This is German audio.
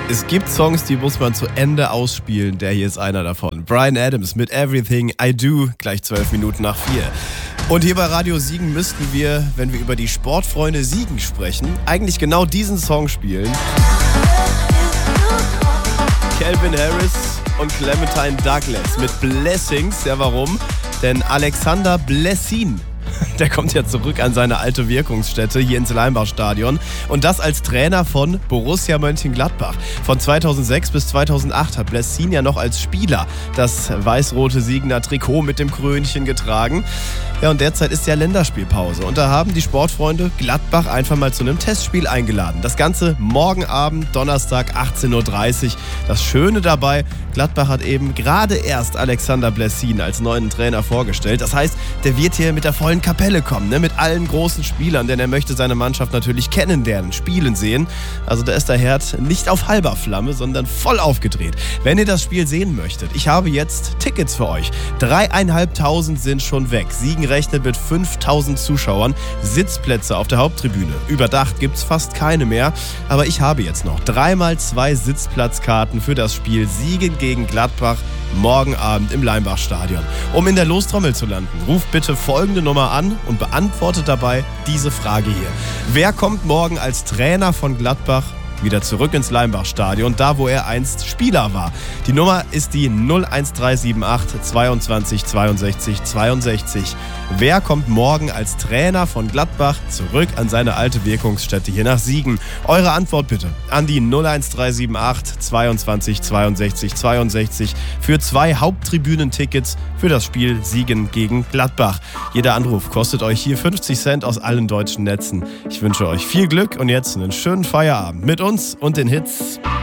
Es gibt Songs, die muss man zu Ende ausspielen. Der hier ist einer davon. Bryan Adams mit Everything I Do, gleich 12 Minuten nach 4. Und hier bei Radio Siegen müssten wir, wenn wir über die Sportfreunde Siegen sprechen, eigentlich genau diesen Song spielen. Calvin Harris und Clementine Douglas mit Blessings. Ja, warum? Denn Alexander Blessin, der kommt ja zurück an seine alte Wirkungsstätte hier ins Leimbach-Stadion. Und das als Trainer von Borussia Mönchengladbach. Von 2006 bis 2008 hat Blessin ja noch als Spieler das weiß-rote Siegener Trikot mit dem Krönchen getragen. Ja, und derzeit ist ja Länderspielpause. Und da haben die Sportfreunde Gladbach einfach mal zu einem Testspiel eingeladen. Das Ganze morgen Abend, Donnerstag, 18.30 Uhr. Das Schöne dabei, Gladbach hat eben gerade erst Alexander Blessin als neuen Trainer vorgestellt. Das heißt, der wird hier mit der vollen Kapelle kommen, ne? Mit allen großen Spielern, denn er möchte seine Mannschaft natürlich kennenlernen, spielen sehen. Also da ist der Herd nicht auf halber Flamme, sondern voll aufgedreht. Wenn ihr das Spiel sehen möchtet, ich habe jetzt Tickets für euch. 3.500 sind schon weg. Siegen rechnet mit 5.000 Zuschauern. Sitzplätze auf der Haupttribüne. Überdacht gibt's fast keine mehr. Aber ich habe jetzt noch 3x2 Sitzplatzkarten für das Spiel Siegen gegen Gladbach morgen Abend im Leimbach-Stadion. Um in der Lostrommel zu landen, ruft bitte folgende Nummer an und beantwortet dabei diese Frage hier. Wer kommt morgen als Trainer von Gladbach wieder zurück ins Leimbach-Stadion, da wo er einst Spieler war? Die Nummer ist die 01378 22 62 62. Wer kommt morgen als Trainer von Gladbach zurück an seine alte Wirkungsstätte hier nach Siegen? Eure Antwort bitte an die 01378 22 62 62 für 2 Haupttribünentickets für das Spiel Siegen gegen Gladbach. Jeder Anruf kostet euch hier 50 Cent aus allen deutschen Netzen. Ich wünsche euch viel Glück und jetzt einen schönen Feierabend mit uns und den Hits.